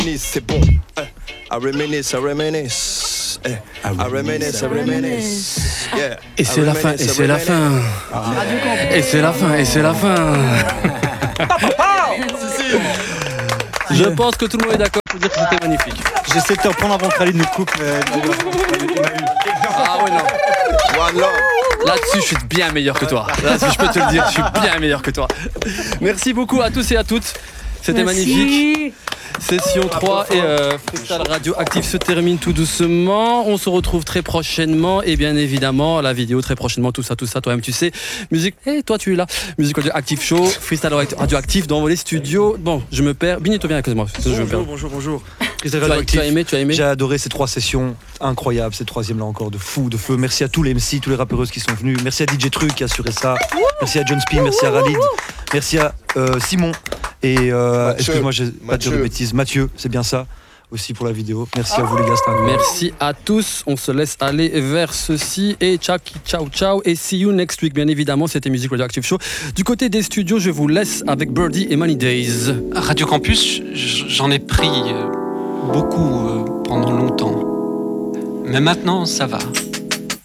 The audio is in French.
C'est bon. I reminisce. I reminisce. Yeah. Et c'est la fin. Et c'est la fin. Je pense que tout le monde est d'accord pour dire que c'était magnifique. J'essaie de te reprendre avant que Khalid nous coupe, mais Ah ouais, non. One love. Là-dessus, je suis bien meilleur que toi. Là-dessus, je peux te le dire, je suis bien meilleur que toi. Merci beaucoup à tous et à toutes. C'était magnifique. Session 3 et Freestyle Radioactif se termine tout doucement. On se retrouve très prochainement et bien évidemment la vidéo très prochainement, tout ça, toi-même tu sais. Musique, toi tu es là. Musique Radioactive Show, Freestyle Radioactif dans les studios. Bon, je me perds. Binito, viens avec moi. Bonjour. Tu as aimé. J'ai adoré ces 3 sessions incroyables, cette 3e là encore de fou, de feu. Merci à tous les MC, tous les rappeuses qui sont venus. Merci à DJ Truc qui a assuré ça. Merci à John Spee, merci à Khalid. Merci à Simon. Et excuse-moi, j'ai pas de bêtises. Mathieu, c'est bien ça aussi pour la vidéo. Merci à vous les gars. Merci à tous. On se laisse aller vers ceci et ciao et see you next week. Bien évidemment, c'était Music Radioactive Show. Du côté des studios, je vous laisse avec Birdie et Money Days. Radio Campus, j'en ai pris beaucoup pendant longtemps. Mais maintenant, ça va.